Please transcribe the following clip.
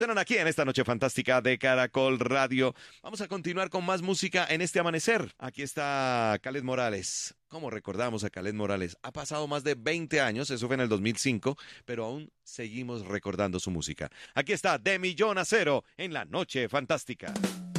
Suenan aquí en esta noche fantástica de Caracol Radio. Vamos a continuar con más música en este amanecer. Aquí está Kaleth Morales. ¿Cómo recordamos a Kaleth Morales? Ha pasado más de 20 años, eso fue en el 2005, pero aún seguimos recordando su música. Aquí está De Millón a Cero en la noche fantástica.